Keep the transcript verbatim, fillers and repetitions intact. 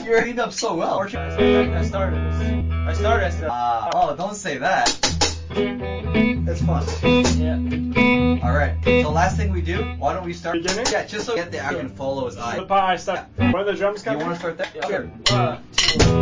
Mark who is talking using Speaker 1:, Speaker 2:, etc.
Speaker 1: You're cleaned up so well.
Speaker 2: I started I started I started as the...
Speaker 1: Uh, oh, don't say that. It's fun.
Speaker 2: Yeah.
Speaker 1: Alright, so last thing we do, why don't we start...
Speaker 3: Beginning?
Speaker 1: Yeah, just so we get the act and follow his eye.
Speaker 3: The pie start. When the drums
Speaker 1: You
Speaker 3: come
Speaker 1: want to
Speaker 3: in?
Speaker 1: start that?
Speaker 2: Yeah.
Speaker 1: Sure.
Speaker 2: One, two.